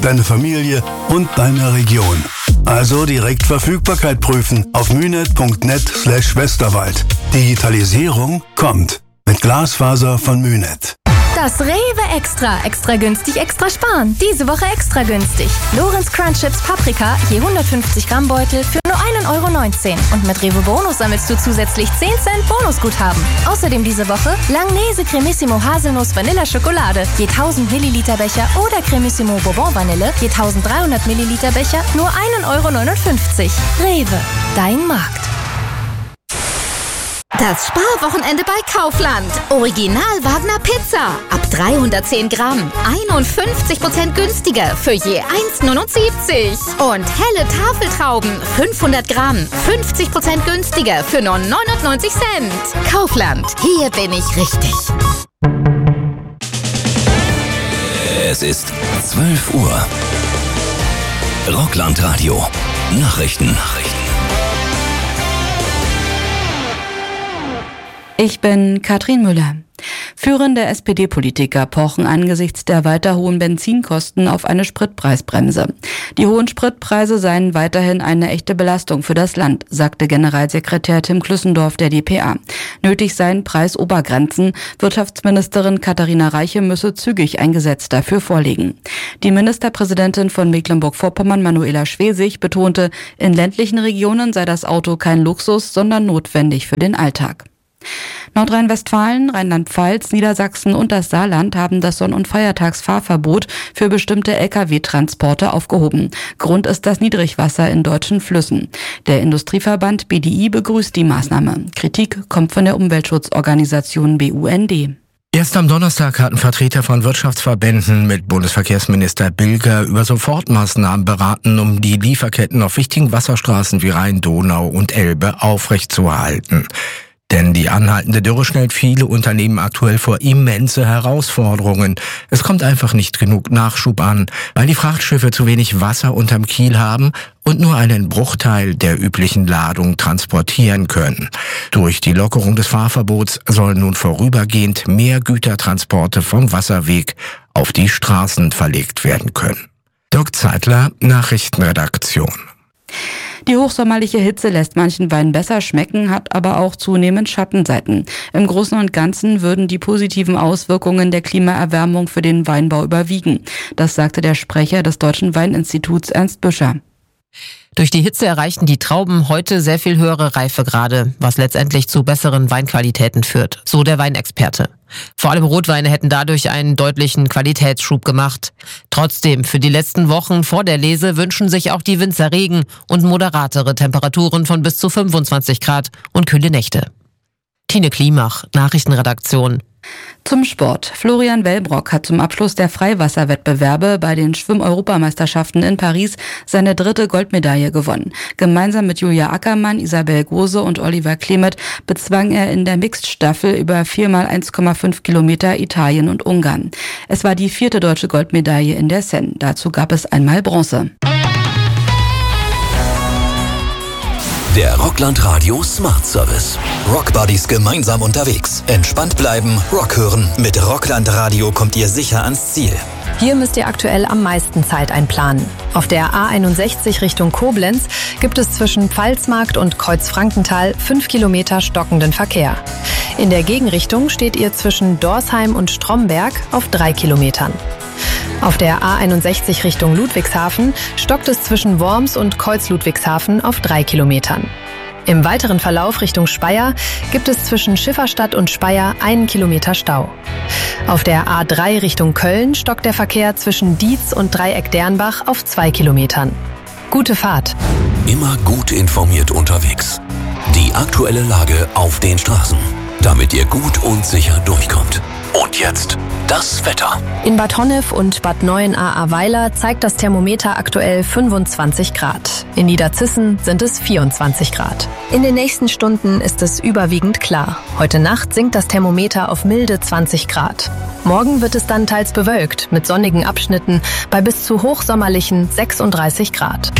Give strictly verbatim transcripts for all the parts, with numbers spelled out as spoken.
deine Familie und deine Region. Also direkt Verfügbarkeit prüfen auf mynet punkt net slash Westerwald. Digitalisierung kommt mit Glasfaser von Mynet. Das Rewe Extra. Extra günstig, extra sparen. Diese Woche extra günstig. Lorenz Crunch Chips Paprika, je hundertfünfzig Gramm Beutel für nur ein Euro neunzehn. Und mit Rewe Bonus sammelst du zusätzlich zehn Cent Bonusguthaben. Außerdem diese Woche Langnese Cremissimo Haselnuss Vanilla Schokolade, je tausend Milliliter Becher oder Cremissimo Bourbon Vanille, je eintausenddreihundert Milliliter Becher, nur ein Euro neunundfünfzig. Rewe, dein Markt. Das Sparwochenende bei Kaufland. Original Wagner Pizza. Ab dreihundertzehn Gramm. einundfünfzig Prozent günstiger für je eins neunundsiebzig. Und helle Tafeltrauben. fünfhundert Gramm. fünfzig Prozent günstiger für nur neunundneunzig Cent. Kaufland. Hier bin ich richtig. Es ist zwölf Uhr. Rockland-Radio. Nachrichten. Nachrichten. Ich bin Katrin Müller. Führende S P D-Politiker pochen angesichts der weiter hohen Benzinkosten auf eine Spritpreisbremse. Die hohen Spritpreise seien weiterhin eine echte Belastung für das Land, sagte Generalsekretär Tim Klüssendorf der D P A. Nötig seien Preisobergrenzen. Wirtschaftsministerin Katharina Reiche müsse zügig ein Gesetz dafür vorlegen. Die Ministerpräsidentin von Mecklenburg-Vorpommern, Manuela Schwesig, betonte, in ländlichen Regionen sei das Auto kein Luxus, sondern notwendig für den Alltag. Nordrhein-Westfalen, Rheinland-Pfalz, Niedersachsen und das Saarland haben das Sonn- und Feiertagsfahrverbot für bestimmte L K W-Transporte aufgehoben. Grund ist das Niedrigwasser in deutschen Flüssen. Der Industrieverband B D I begrüßt die Maßnahme. Kritik kommt von der Umweltschutzorganisation B U N D. Erst am Donnerstag hatten Vertreter von Wirtschaftsverbänden mit Bundesverkehrsminister Bilger über Sofortmaßnahmen beraten, um die Lieferketten auf wichtigen Wasserstraßen wie Rhein, Donau und Elbe aufrechtzuerhalten. Denn die anhaltende Dürre stellt viele Unternehmen aktuell vor immense Herausforderungen. Es kommt einfach nicht genug Nachschub an, weil die Frachtschiffe zu wenig Wasser unterm Kiel haben und nur einen Bruchteil der üblichen Ladung transportieren können. Durch die Lockerung des Fahrverbots sollen nun vorübergehend mehr Gütertransporte vom Wasserweg auf die Straßen verlegt werden können. Dirk Zeitler, Nachrichtenredaktion. Die hochsommerliche Hitze lässt manchen Wein besser schmecken, hat aber auch zunehmend Schattenseiten. Im Großen und Ganzen würden die positiven Auswirkungen der Klimaerwärmung für den Weinbau überwiegen. Das sagte der Sprecher des Deutschen Weininstituts Ernst Büscher. Durch die Hitze erreichten die Trauben heute sehr viel höhere Reifegrade, was letztendlich zu besseren Weinqualitäten führt, so der Weinexperte. Vor allem Rotweine hätten dadurch einen deutlichen Qualitätsschub gemacht. Trotzdem, für die letzten Wochen vor der Lese wünschen sich auch die Winzer Regen und moderatere Temperaturen von bis zu fünfundzwanzig Grad und kühle Nächte. Tine Klimach, Nachrichtenredaktion. Zum Sport. Florian Wellbrock hat zum Abschluss der Freiwasserwettbewerbe bei den Schwimm-Europameisterschaften in Paris seine dritte Goldmedaille gewonnen. Gemeinsam mit Julia Ackermann, Isabel Gose und Oliver Klemet bezwang er in der Mixed-Staffel über vier mal eins Komma fünf Kilometer Italien und Ungarn. Es war die vierte deutsche Goldmedaille in der Seine. Dazu gab es einmal Bronze. Der Rockland Radio Smart Service. Rockbuddies gemeinsam unterwegs. Entspannt bleiben, Rock hören. Mit Rockland Radio kommt ihr sicher ans Ziel. Hier müsst ihr aktuell am meisten Zeit einplanen. Auf der A einundsechzig Richtung Koblenz gibt es zwischen Pfalzmarkt und Kreuzfrankenthal fünf Kilometer stockenden Verkehr. In der Gegenrichtung steht ihr zwischen Dorsheim und Stromberg auf drei Kilometern. Auf der A einundsechzig Richtung Ludwigshafen stockt es zwischen Worms und Kreuz-Ludwigshafen auf drei Kilometern. Im weiteren Verlauf Richtung Speyer gibt es zwischen Schifferstadt und Speyer einen Kilometer Stau. Auf der A drei Richtung Köln stockt der Verkehr zwischen Dietz und Dreieck Dernbach auf zwei Kilometern. Gute Fahrt. Immer gut informiert unterwegs. Die aktuelle Lage auf den Straßen, damit ihr gut und sicher durchkommt. Und jetzt das Wetter. In Bad Honnef und Bad Neuenahr-Ahrweiler zeigt das Thermometer aktuell fünfundzwanzig Grad. In Niederzissen sind es vierundzwanzig Grad. In den nächsten Stunden ist es überwiegend klar. Heute Nacht sinkt das Thermometer auf milde zwanzig Grad. Morgen wird es dann teils bewölkt mit sonnigen Abschnitten bei bis zu hochsommerlichen sechsunddreißig Grad.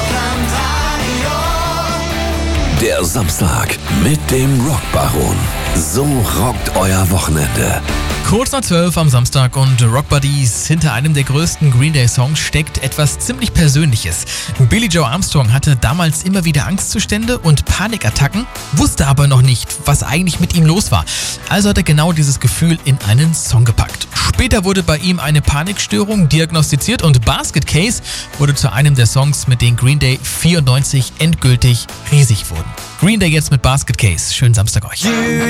Der Samstag mit dem Rockbaron. So rockt euer Wochenende. Kurz nach zwölf am Samstag und Rock Buddies. Hinter einem der größten Green Day Songs steckt etwas ziemlich Persönliches. Billie Joe Armstrong hatte damals immer wieder Angstzustände und Panikattacken, wusste aber noch nicht, was eigentlich mit ihm los war. Also hat er genau dieses Gefühl in einen Song gepackt. Später wurde bei ihm eine Panikstörung diagnostiziert und Basket Case wurde zu einem der Songs, mit denen Green Day vierundneunzig endgültig riesig wurden. Green Day jetzt mit Basket Case. Schönen Samstag euch.